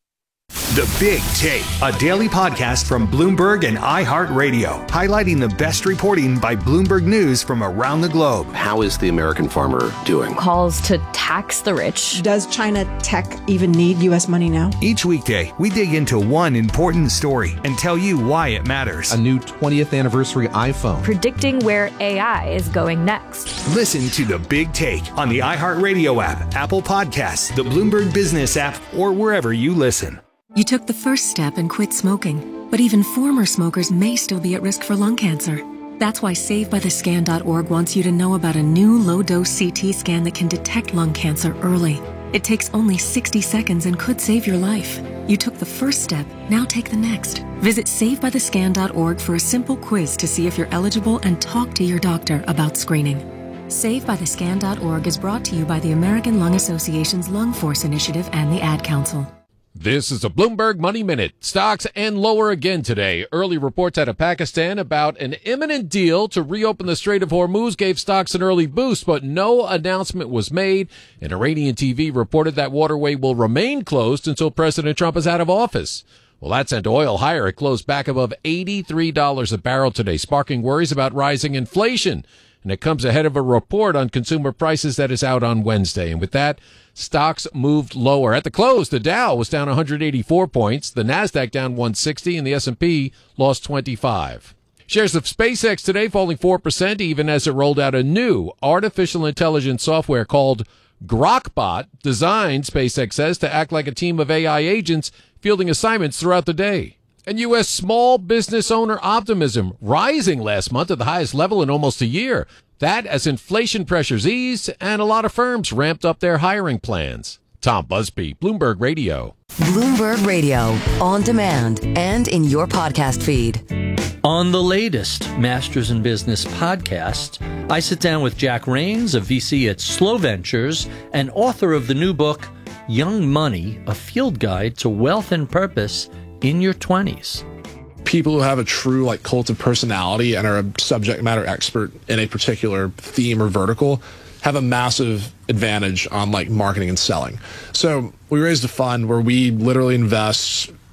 The Big Take, a daily podcast from Bloomberg and iHeartRadio, highlighting the best reporting by Bloomberg News from around the globe. How is the American farmer doing? Calls to tax the rich. Does China tech even need U S money now? Each weekday, we dig into one important story and tell you why it matters. A new twentieth anniversary iPhone. Predicting where A I is going next. Listen to The Big Take on the iHeartRadio app, Apple Podcasts, the Bloomberg Business app, or wherever you listen. You took the first step and quit smoking, but even former smokers may still be at risk for lung cancer. That's why Save By The Scan dot org wants you to know about a new low-dose C T scan that can detect lung cancer early. It takes only sixty seconds and could save your life. You took the first step, now take the next. Visit Save By The Scan dot org for a simple quiz to see if you're eligible and talk to your doctor about screening. Save By The Scan dot org is brought to you by the American Lung Association's Lung Force Initiative and the Ad Council. This is a Bloomberg Money Minute. Stocks end lower again today. Early reports out of Pakistan about an imminent deal to reopen the Strait of Hormuz gave stocks an early boost, but no announcement was made. And Iranian T V reported that waterway will remain closed until President Trump is out of office. Well, that sent oil higher. It closed back above eighty-three dollars a barrel today, sparking worries about rising inflation. And it comes ahead of a report on consumer prices that is out on Wednesday. And with that, stocks moved lower. At the close, the Dow was down one hundred eighty-four points, the Nasdaq down one hundred sixty, and the S and P lost twenty-five. Shares of SpaceX today falling four percent, even as it rolled out a new artificial intelligence software called Grokbot, designed, SpaceX says, to act like a team of A I agents fielding assignments throughout the day. And U S small business owner optimism rising last month at the highest level in almost a year. That as inflation pressures eased and a lot of firms ramped up their hiring plans. Tom Busby, Bloomberg Radio. Bloomberg Radio, on demand and in your podcast feed. On the latest Masters in Business podcast, I sit down with Jack Rains, a V C at Slow Ventures and author of the new book, Young Money, a field guide to wealth and purpose in your twenties. People who have a true like cult of personality and are a subject matter expert in a particular theme or vertical have a massive advantage on like marketing and selling. So we raised a fund where we literally invest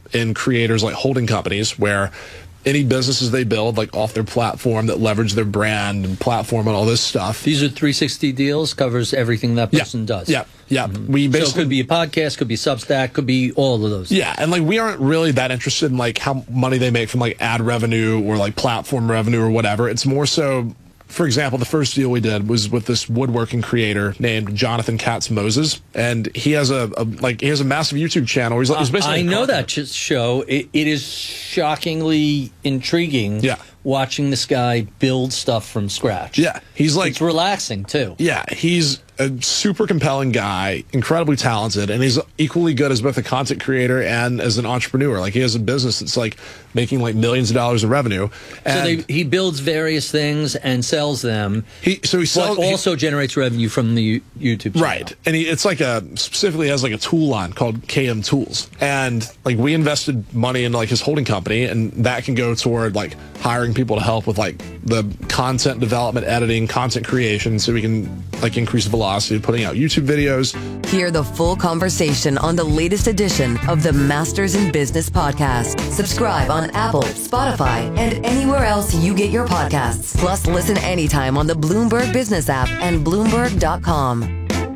in creators like holding companies where any businesses they build like off their platform that leverage their brand and platform and all this stuff. These are three sixty deals, covers everything that person yeah. does. Yeah, yeah. Mm-hmm. We basically, so it could be a podcast, could be Substack, could be all of those. Yeah, and like we aren't really that interested in like how money they make from like ad revenue or like platform revenue or whatever. It's more so, for example, the first deal we did was with this woodworking creator named Jonathan Katz Moses, and he has a, a like he has a massive YouTube channel. He's, he's basically I know that show. It, it is shockingly intriguing. Yeah. Watching this guy build stuff from scratch. Yeah, he's like it's relaxing too. Yeah, he's a super compelling guy, incredibly talented, and he's equally good as both a content creator and as an entrepreneur. Like he has a business that's like making like millions of dollars in revenue. And so they, he builds various things and sells them. He so he sells, but also he, generates revenue from the YouTube channel. Right, and he, it's like a specifically has like a tool line called K M Tools, and like we invested money in like his holding company, and that can go toward like hiring people to help with like the content development, editing, content creation, so we can like increase velocity of putting out YouTube videos. Hear the full conversation on the latest edition of the Masters in Business podcast. Subscribe on Apple, Spotify, and anywhere else you get your podcasts. Plus, listen anytime on the Bloomberg Business app and Bloomberg dot com.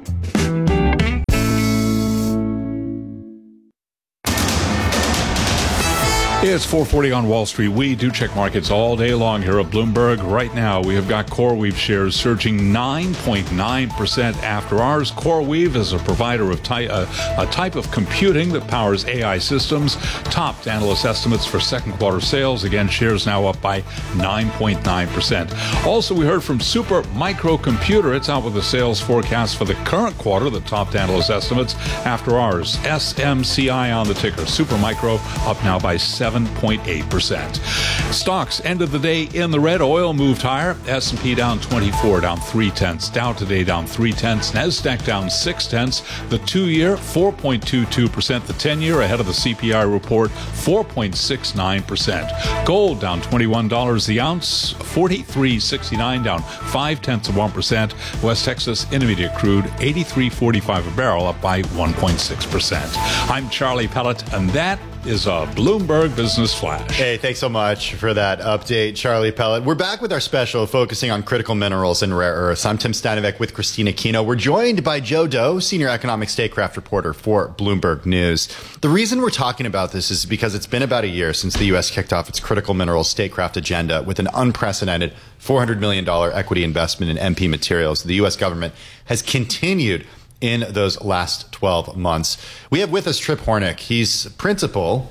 It's four forty on Wall Street. We do check markets all day long here at Bloomberg. Right now, we have got CoreWeave shares surging nine point nine percent after hours. CoreWeave is a provider of ty- uh, a type of computing that powers A I systems. Topped analyst estimates for second quarter sales. Again, shares now up by nine point nine percent. Also, we heard from Super Micro Computer. It's out with a sales forecast for the current quarter. The topped analyst estimates after hours. S M C I on the ticker. Super Micro up now by seven point eight percent. Stocks ended the day in the red. Oil moved higher. S and P down twenty-four, down three tenths. Dow today down three tenths. Nasdaq down six tenths. The two-year four point two two percent. The ten-year ahead of the C P I report four point six nine percent. Gold down twenty-one dollars the ounce. forty-three sixty-nine down five tenths of one percent. West Texas Intermediate crude eighty-three forty-five a barrel, up by one point six percent. I'm Charlie Pellet, and that is a Bloomberg Business Flash. Hey, thanks so much for that update, Charlie Pellet. We're back with our special focusing on critical minerals and rare earths. I'm Tim Stanovic with Christina Kino. We're joined by Joe Doe, Senior Economic Statecraft Reporter for Bloomberg News. The reason we're talking about this is because it's been about a year since the U S kicked off its critical minerals statecraft agenda with an unprecedented four hundred million dollars equity investment in M P Materials. The U S government has continued in those last twelve months. We have with us Trip Hornick. He's principal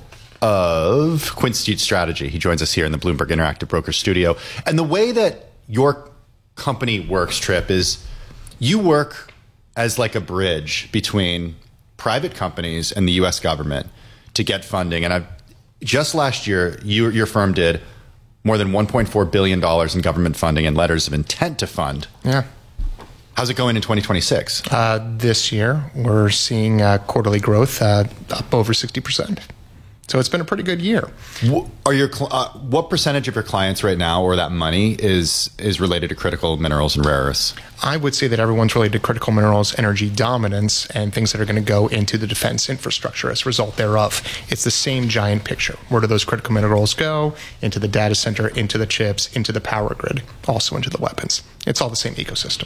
of Quinstitute Strategy. He joins us here in the Bloomberg Interactive Broker studio. And the way that your company works, Trip, is you work as like a bridge between private companies and the U S government to get funding. And I've, just last year, you, your firm did more than one point four billion dollars in government funding and letters of intent to fund. Yeah. How's it going in twenty twenty-six? Uh, this year, we're seeing uh, quarterly growth uh, up over sixty percent. So it's been a pretty good year. Are your uh, what percentage of your clients right now, or that money, is is related to critical minerals and rare earths? I would say that everyone's related to critical minerals, energy dominance, and things that are going to go into the defense infrastructure as a result thereof. It's the same giant picture. Where do those critical minerals go? Into the data center, into the chips, into the power grid, also into the weapons. It's all the same ecosystem.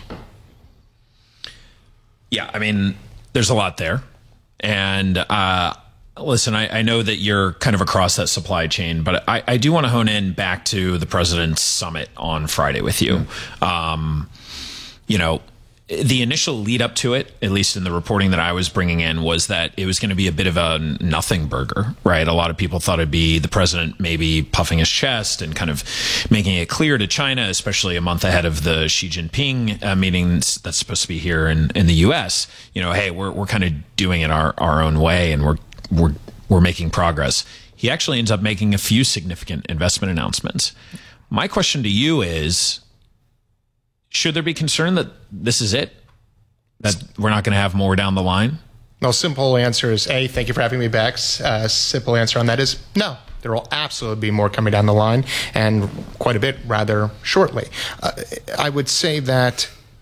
Yeah, I mean, there's a lot there. And uh, listen, I, I know that you're kind of across that supply chain, but I, I do want to hone in back to the president's summit on Friday with you. Mm-hmm. Um, you know, the initial lead up to it, at least in the reporting that I was bringing in, was that it was going to be a bit of a nothing burger, right? A lot of people thought it'd be the president maybe puffing his chest and kind of making it clear to China, especially a month ahead of the Xi Jinping uh, meeting that's supposed to be here in, in the U S. You know, hey, we're we're kind of doing it our, our own way, and we're we're we're making progress. He actually ends up making a few significant investment announcements. My question to you is, should there be concern that this is it? That we're not going to have more down the line? No, simple answer is A, thank you for having me back. Uh, simple answer on that is no. There will absolutely be more coming down the line, and quite a bit rather shortly. Uh, I would say that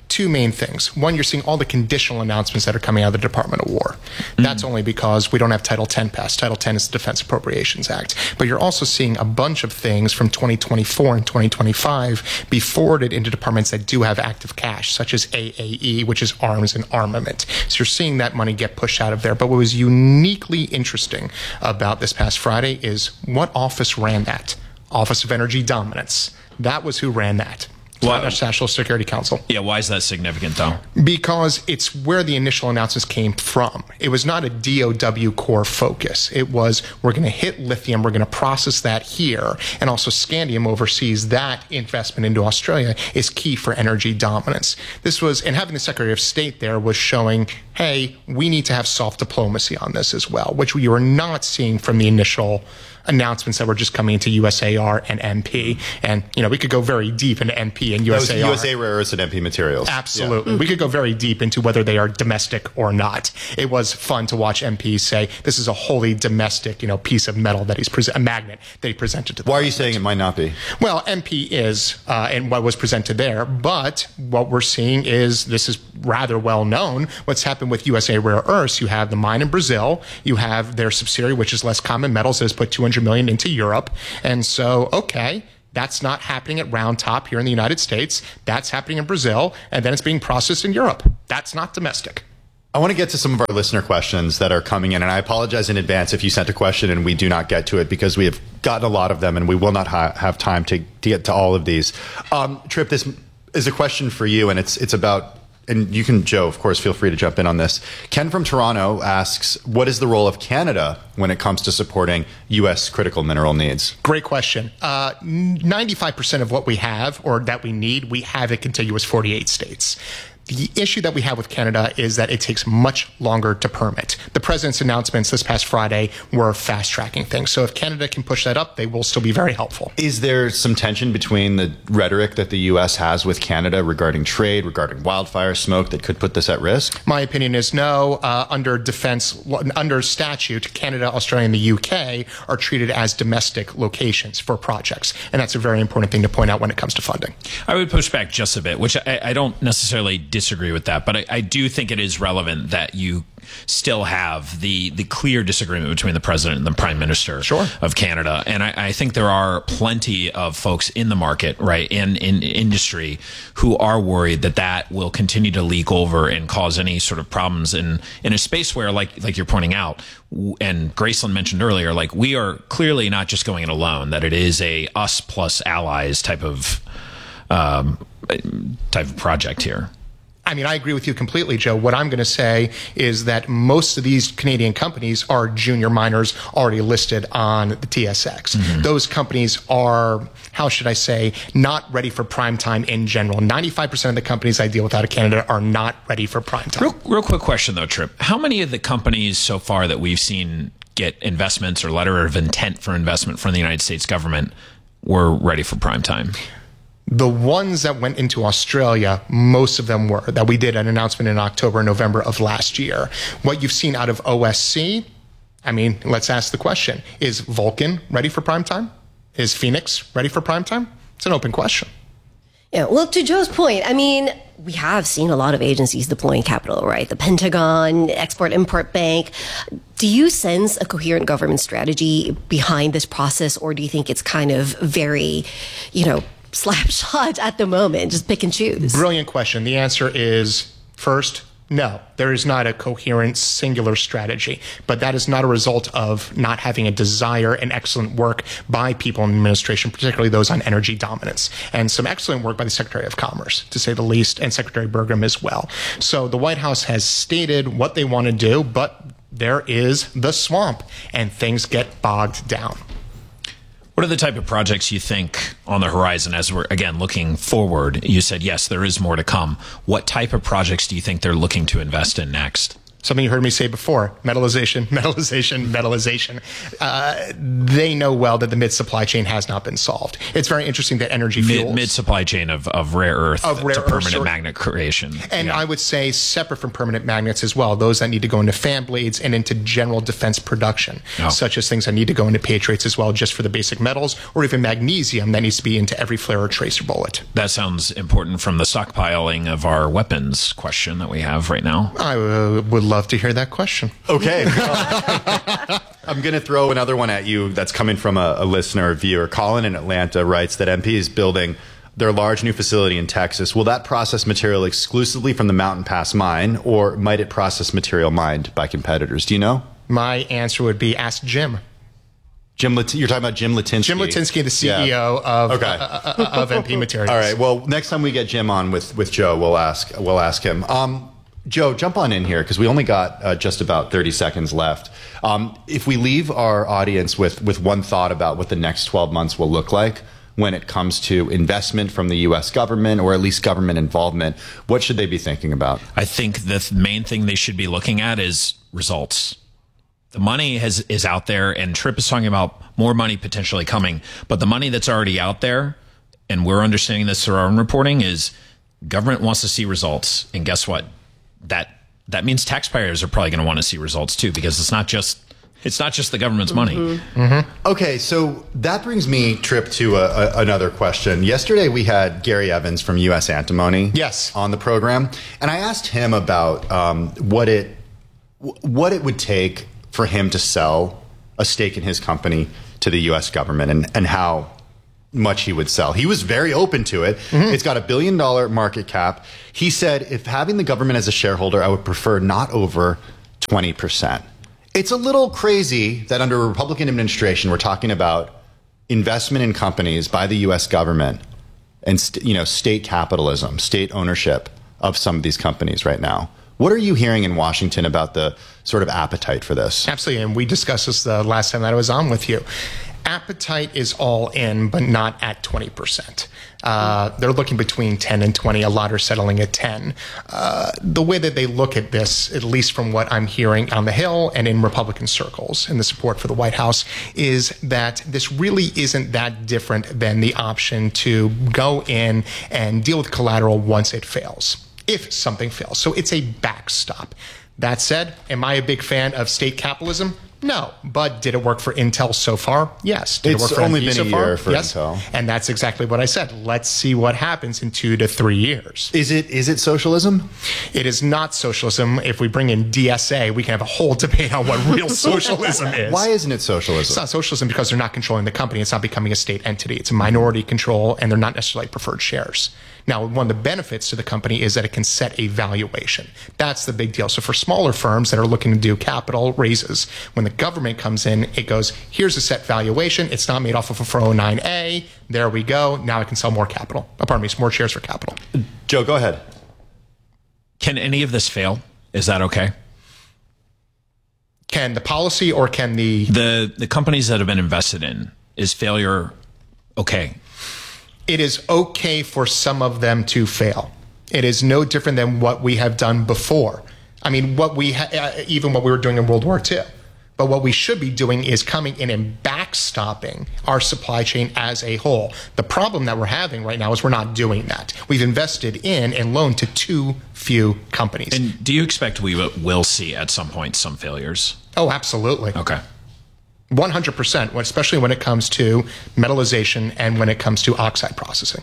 two main things. One, you're seeing all the conditional announcements that are coming out of the Department of War. Mm-hmm. That's only because we don't have Title ten passed. Title ten is the Defense Appropriations Act. But you're also seeing a bunch of things from twenty twenty-four and twenty twenty-five be forwarded into departments that do have active cash, such as A A E, which is arms and armament. So you're seeing that money get pushed out of there. But what was uniquely interesting about this past Friday is what office ran that? Office of Energy Dominance. That was who ran that. Well, National Security Council. Yeah, why is that significant, though? Because it's where the initial announcements came from. It was not a D O W core focus. It was, we're going to hit lithium, we're going to process that here, and also Scandium overseas. That investment into Australia is key for energy dominance. This was, and having the Secretary of State there was showing, hey, we need to have soft diplomacy on this as well, which we were not seeing from the initial announcements that were just coming into U S A R and M P. And, you know, we could go very deep into M P and U S A R. That was U S A Rare Earths and M P Materials. Absolutely. Yeah. We could go very deep into whether they are domestic or not. It was fun to watch M Ps say, this is a wholly domestic, you know, piece of metal that he's present, a magnet that he presented to the Why are you saying it might not be? Well, M P is, uh, and what was presented there, but what we're seeing is, this is rather well known, what's happened with U S A Rare Earths. You have the mine in Brazil, you have their subsidiary, which is Less Common Metals, that has put two hundred million into Europe. And so, okay, that's not happening at Round Top here in the United States. That's happening in Brazil, and then it's being processed in Europe. That's not domestic. I want to get to some of our listener questions that are coming in, and I apologize in advance if you sent a question and we do not get to it, because we have gotten a lot of them and we will not ha- have time to, to get to all of these. Um, Trip, this is a question for you, and it's it's about, and you can, Joe, of course, feel free to jump in on this. Ken from Toronto asks, what is the role of Canada when it comes to supporting U S critical mineral needs? Great question. Uh, ninety-five percent of what we have, or that we need, we have in contiguous forty-eight states. The issue that we have with Canada is that it takes much longer to permit. The president's announcements this past Friday were fast-tracking things. So if Canada can push that up, they will still be very helpful. Is there some tension between the rhetoric that the U S has with Canada regarding trade, regarding wildfire smoke, that could put this at risk? My opinion is no. Uh, under defense, under statute, Canada, Australia, and the U K are treated as domestic locations for projects. And that's a very important thing to point out when it comes to funding. I would push back just a bit, which I, I don't necessarily disagree with that, but I, I do think it is relevant that you still have the the clear disagreement between the president and the prime minister sure. of Canada. And I, I think there are plenty of folks in the market, right, in, in industry, who are worried that that will continue to leak over and cause any sort of problems in, in a space where, like like you're pointing out, and Graceland mentioned earlier, like, we are clearly not just going it alone, that it is a us plus allies type of um, type of project here. I mean, I agree with you completely, Joe. What I'm going to say is that most of these Canadian companies are junior miners already listed on the T S X. Mm-hmm. Those companies are, how should I say, not ready for prime time in general. ninety-five percent of the companies I deal with out of Canada are not ready for prime time. Real, real quick question, though, Trip. How many of the companies so far that we've seen get investments or letter of intent for investment from the United States government were ready for prime time? The ones that went into Australia, most of them were, that we did an announcement in October and November of last year. What you've seen out of O S C, I mean, let's ask the question. Is Vulcan ready for prime time? Is Phoenix ready for prime time? It's an open question. Yeah, well, to Joe's point, I mean, we have seen a lot of agencies deploying capital, right? The Pentagon, Export-Import Bank. Do you sense a coherent government strategy behind this process, or do you think it's kind of very, you know, slap shot at the moment, just pick and choose? Brilliant question. The answer is, first, no. There is not a coherent, singular strategy. But that is not a result of not having a desire and excellent work by people in the administration, particularly those on energy dominance. And some excellent work by the Secretary of Commerce, to say the least, and Secretary Burgum as well. So the White House has stated what they want to do, but there is the swamp, and things get bogged down. What are the type of projects you think on the horizon as we're, again, looking forward? You said, yes, there is more to come. What type of projects do you think they're looking to invest in next? something you heard me say before, metallization, metallization, metallization. Uh, they know well that the mid-supply chain has not been solved. It's very interesting that energy fuels... Mid, mid-supply chain of, of rare earth of rare to permanent earth, magnet creation. And yeah. I would say separate from permanent magnets as well, those that need to go into fan blades and into general defense production, oh. such as things that need to go into Patriots as well, just for the basic metals, or even magnesium that needs to be into every flare or tracer bullet. That sounds important from the stockpiling of our weapons question that we have right now. I uh, would love to hear that question. Okay. I'm going to throw another one at you that's coming from a, a listener or viewer. Colin in Atlanta writes that M P is building their large new facility in Texas. Will that process material exclusively from the Mountain Pass mine, or might it process material mined by competitors? Do you know? My answer would be ask Jim. Jim, Lat- you're talking about Jim Litinsky. Jim Litinsky, the C E O yeah. of okay. uh, uh, of M P Materials. All right. Well, next time we get Jim on with, with Joe, we'll ask we'll ask him. Um, Joe, jump on in here because we only got uh, just about thirty seconds left. Um, if we leave our audience with with one thought about what the next twelve months will look like when it comes to investment from the U S government, or at least government involvement, what should they be thinking about? I think the th- main thing they should be looking at is results. The money has, is out there, and Tripp is talking about more money potentially coming. But the money that's already out there, and we're understanding this through our own reporting, is government wants to see results. And guess what? That that means taxpayers are probably going to want to see results too, because it's not just it's not just the government's money. Mm-hmm. Mm-hmm. Okay, so that brings me, Tripp, to a, a, another question. Yesterday we had Gary Evans from U S Antimony yes. on the program, and I asked him about um, what it what it would take for him to sell a stake in his company to the U S government, and, and how much he would sell. He was very open to it. Mm-hmm. It's got a billion dollar market cap. He said, if having the government as a shareholder, I would prefer not over twenty percent. It's a little crazy that under a Republican administration, we're talking about investment in companies by the U S government and st- you know, state capitalism, state ownership of some of these companies right now. What are you hearing in Washington about the sort of appetite for this? Absolutely, and we discussed this the last time that I was on with you. Appetite is all in, but not at twenty percent. Uh, they're looking between ten and twenty. A lot are settling at ten. Uh, the way that they look at this, at least from what I'm hearing on the Hill and in Republican circles in the support for the White House, is that this really isn't that different than the option to go in and deal with collateral once it fails, if something fails. So it's a backstop. That said, am I a big fan of state capitalism? No, but did it work for Intel so far? Yes. Did it's it work for only M P been so a far? year for yes. Intel. And that's exactly what I said. Let's see what happens in two to three years. Is it is it socialism? It is not socialism. If we bring in D S A, we can have a whole debate on what real socialism is. Why isn't it socialism? It's not socialism because they're not controlling the company. It's not becoming a state entity. It's a minority control, and they're not necessarily preferred shares. Now, one of the benefits to the company is that it can set a valuation. That's the big deal. So for smaller firms that are looking to do capital raises, when the government comes in, it goes, here's a set valuation. It's not made off of a four oh nine A. There we go. Now I can sell more capital. Oh, pardon me, more shares for capital. Joe, go ahead. Can any of this fail? Is that okay? Can the policy or can the... The, the companies that have been invested in, is failure okay? It is okay for some of them to fail. It is no different than what we have done before. I mean, what we ha- uh, even what we were doing in World War Two. But what we should be doing is coming in and backstopping our supply chain as a whole. The problem that we're having right now is we're not doing that. We've invested in and loaned to too few companies. And do you expect we will see at some point some failures? Oh, absolutely. Okay. one hundred percent, especially when it comes to metallization and when it comes to oxide processing.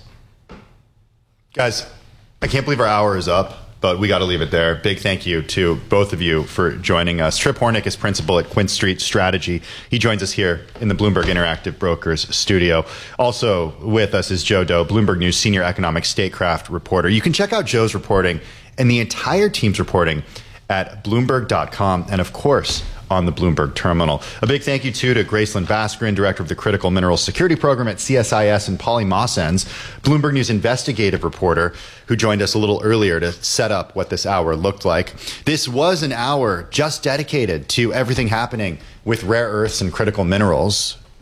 Guys, I can't believe our hour is up, but we got to leave it there. Big thank you to both of you for joining us. Tripp Hornick is principal at Quint Street Strategy. He joins us here in the Bloomberg Interactive Brokers studio. Also with us is Joe Doe, Bloomberg News senior economic statecraft reporter. You can check out Joe's reporting and the entire team's reporting at Bloomberg dot com, and of course, on the Bloomberg Terminal. A big thank you, too, to Gracelyn Baskrin, Director of the Critical Minerals Security Program at C S I S, and Polly Mossens, Bloomberg News investigative reporter, who joined us a little earlier to set up what this hour looked like. This was an hour just dedicated to everything happening with rare earths and critical minerals.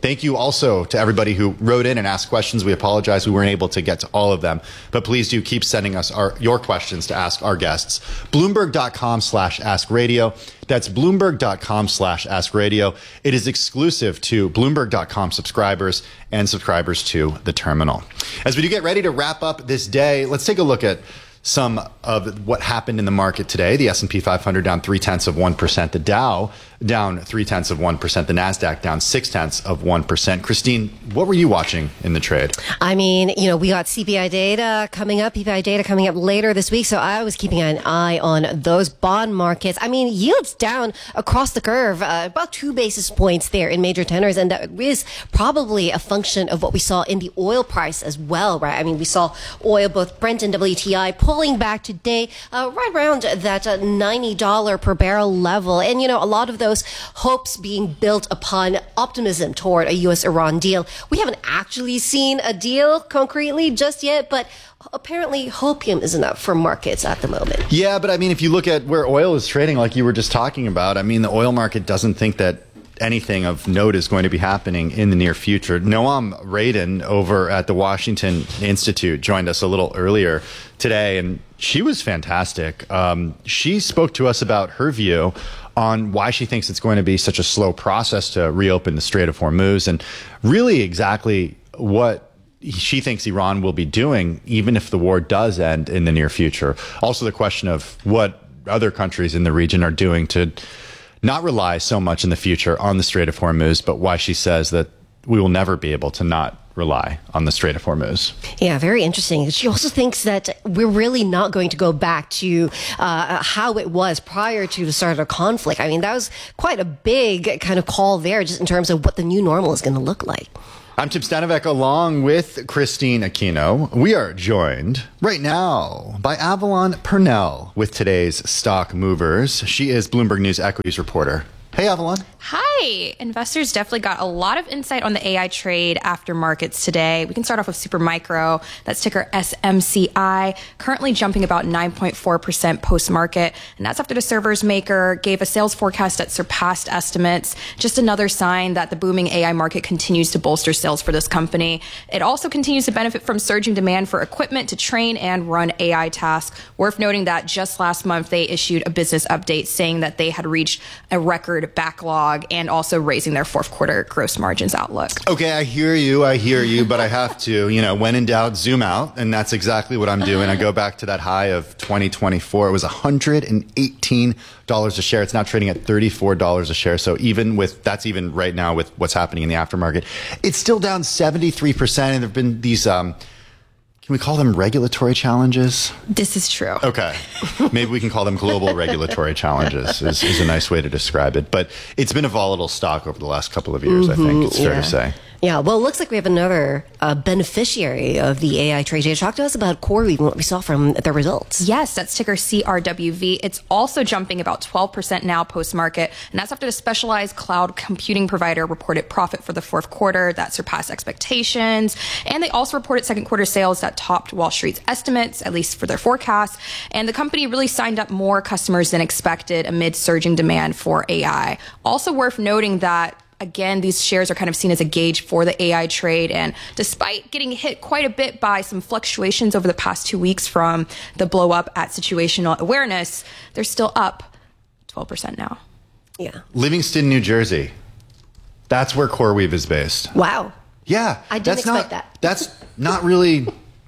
Thank you also to everybody who wrote in and asked questions. We apologize we weren't able to get to all of them, but please do keep sending us our, your questions to ask our guests. Bloomberg.com slash Ask Radio. That's Bloomberg.com slash Ask Radio. It is exclusive to Bloomberg dot com subscribers and subscribers to the terminal. As we do get ready to wrap up this day, let's take a look at some of what happened in the market today. The S and P five hundred down three tenths of one percent. The Dow down three tenths of one percent. The Nasdaq down six tenths of one percent. Christine, what were you watching in the trade? I mean, you know, we got C P I data coming up, P P I data coming up later this week. So I was keeping an eye on those bond markets. I mean, yields down across the curve, uh, about two basis points there in major tenors. And that is probably a function of what we saw in the oil price as well, right? I mean, we saw oil, both Brent and W T I, pulling back today, uh, right around that uh, ninety dollars per barrel level. And, you know, a lot of those hopes being built upon optimism toward a U S Iran deal. We haven't actually seen a deal concretely just yet, but apparently hopium is enough for markets at the moment. Yeah, but I mean, if you look at where oil is trading, like you were just talking about, I mean, the oil market doesn't think that anything of note is going to be happening in the near future. Noam Radin over at the Washington Institute joined us a little earlier today, and she was fantastic. Um, she spoke to us about her view on why she thinks it's going to be such a slow process to reopen the Strait of Hormuz, and really exactly what she thinks Iran will be doing, even if the war does end in the near future. Also, the question of what other countries in the region are doing to not rely so much in the future on the Strait of Hormuz, but why she says that we will never be able to not rely on the Strait of Hormuz. Yeah, very interesting. She also thinks that we're really not going to go back to uh, how it was prior to the start of the conflict. I mean, that was quite a big kind of call there, just in terms of what the new normal is going to look like. I'm Tim Stanovic along with Christine Aquino. We are joined right now by Avalon Purnell with today's stock movers. She is Bloomberg News equities reporter. Hey, Avalon. Hi. Investors definitely got a lot of insight on the A I trade after markets today. We can start off with Supermicro. That's ticker S M C I, currently jumping about nine point four percent post-market. And that's after the servers maker gave a sales forecast that surpassed estimates. Just another sign that the booming A I market continues to bolster sales for this company. It also continues to benefit from surging demand for equipment to train and run A I tasks. Worth noting that just last month, they issued a business update saying that they had reached a record backlog and also raising their fourth quarter gross margins outlook. Okay, I hear you, I hear you, but I have to, you know, when in doubt, zoom out, and that's exactly what I'm doing. I go back to that high of twenty twenty-four. It was one hundred eighteen dollars a share. It's now trading at thirty-four dollars a share. So even with, that's even right now with what's happening in the aftermarket, it's still down seventy-three percent, and there have been these, um, can we call them regulatory challenges? This is true. Okay. Maybe we can call them global regulatory challenges is, is a nice way to describe it. But it's been a volatile stock over the last couple of years, mm-hmm, I think it's fair yeah. to say. Yeah, well, it looks like we have another uh, beneficiary of the A I trade. Talk to us about CoreWeave and what we saw from the results. Yes, that's ticker C R W V. It's also jumping about twelve percent now post-market, and that's after the specialized cloud computing provider reported profit for the fourth quarter that surpassed expectations. And they also reported second quarter sales that topped Wall Street's estimates, at least for their forecast. And the company really signed up more customers than expected amid surging demand for A I. Also worth noting that again, these shares are kind of seen as a gauge for the A I trade. And despite getting hit quite a bit by some fluctuations over the past two weeks from the blow up at situational awareness, they're still up twelve percent now. Yeah. Livingston, New Jersey. That's where CoreWeave is based. Wow. Yeah. I didn't that's expect not, that. That's not really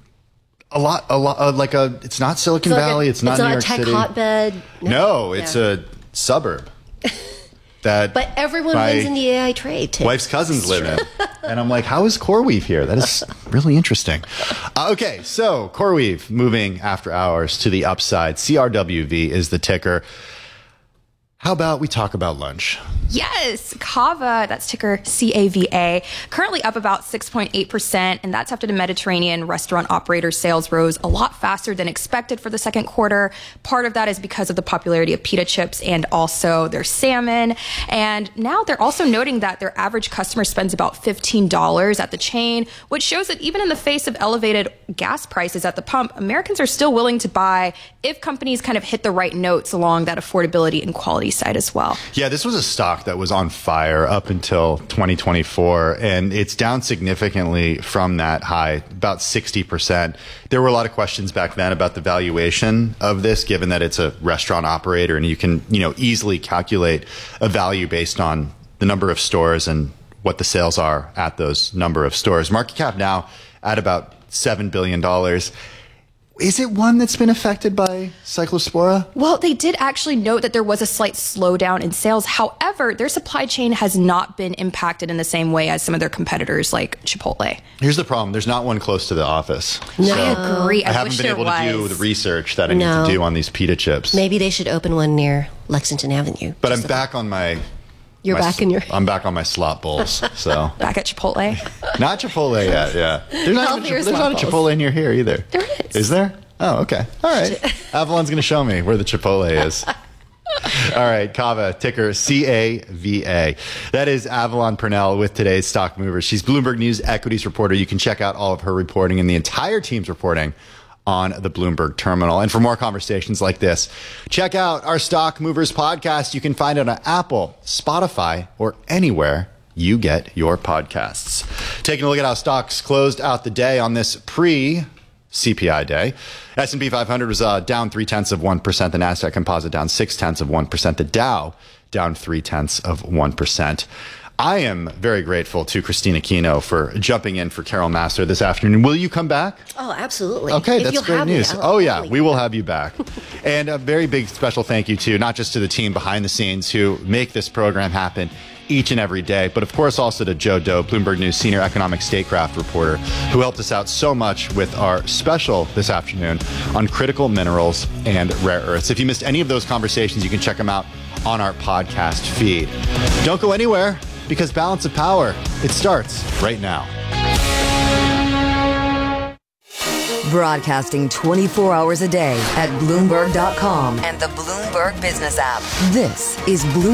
a lot, a lot, uh, like a, it's not Silicon it's Valley. Like a, it's not it's New not York a tech City. hotbed. No, no it's yeah. a suburb. That but everyone wins in the A I trade. Tim. Wife's cousins live in. And I'm like, how is CoreWeave here? That is really interesting. Uh, okay, so CoreWeave moving after hours to the upside. C R W V is the ticker. How about we talk about lunch? Yes, Cava, that's ticker C A V A, currently up about six point eight percent, and that's after the Mediterranean restaurant operator sales rose a lot faster than expected for the second quarter. Part of that is because of the popularity of pita chips and also their salmon. And now they're also noting that their average customer spends about fifteen dollars at the chain, which shows that even in the face of elevated gas prices at the pump, Americans are still willing to buy if companies kind of hit the right notes along that affordability and quality side as well. Yeah, this was a stock stock that was on fire up until twenty twenty-four, and it's down significantly from that high, about sixty percent. There were a lot of questions back then about the valuation of this, given that it's a restaurant operator and you can, you know, easily calculate a value based on the number of stores and what the sales are at those number of stores. Market cap now at about seven billion dollars. Is it one that's been affected by Cyclospora? Well, they did actually note that there was a slight slowdown in sales. However, their supply chain has not been impacted in the same way as some of their competitors like Chipotle. Here's the problem. There's not one close to the office. No. So I agree. I, I haven't wish been there able was. to do the research that I No. need to do on these pita chips. Maybe they should open one near Lexington Avenue. But I'm back on my... You're my back in your... I'm back on my slot bowls, so... Back at Chipotle? Not Chipotle yet, yeah. There's not, even, Healthier there's not a slot Chipotle near here either. There is. Is there? Oh, okay. All right. Avalon's going to show me where the Chipotle is. All right, Cava, ticker C A V A. That is Avalon Purnell with today's Stock Movers. She's Bloomberg News equities reporter. You can check out all of her reporting and the entire team's reporting on the Bloomberg terminal. And for more conversations like this, check out our Stock Movers podcast. You can find it on Apple, Spotify, or anywhere you get your podcasts. Taking a look at how stocks closed out the day on this pre C P I day. S and P five hundred was uh, down three tenths of one percent. The Nasdaq Composite down six tenths of one percent. The Dow down three tenths of one percent. I am very grateful to Christina Kino for jumping in for Carol Massar this afternoon. Will you come back? Oh, absolutely. Okay, If that's you'll great have me, news. I'll- Oh, yeah, I'll- we will have you back. And a very big special thank you to not just to the team behind the scenes who make this program happen each and every day, but of course also to Joe Doe, Bloomberg News senior economic statecraft reporter, who helped us out so much with our special this afternoon on critical minerals and rare earths. If you missed any of those conversations, you can check them out on our podcast feed. Don't go anywhere, because Balance of Power, it starts right now. Broadcasting twenty-four hours a day at Bloomberg dot com and the Bloomberg Business app. This is Bloomberg.